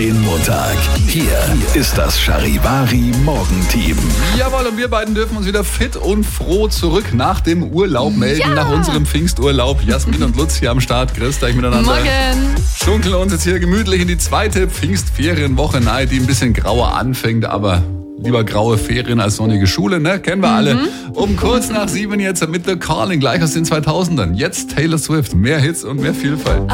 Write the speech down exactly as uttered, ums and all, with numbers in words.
Den Montag. Hier ist das Charivari Morgenteam. Jawohl, und wir beiden dürfen uns wieder fit und froh zurück nach dem Urlaub melden, Ja. nach unserem Pfingsturlaub. Jasmin und Lutz hier am Start. Grüßt euch miteinander. Morgen. Schunkeln uns jetzt hier gemütlich in die zweite Pfingstferienwoche rein, die ein bisschen grauer anfängt, aber lieber graue Ferien als sonnige Schule, ne? Kennen wir alle. Um kurz nach sieben jetzt mit The Calling, gleich aus den zweitausendern. Jetzt Taylor Swift. Mehr Hits und mehr Vielfalt.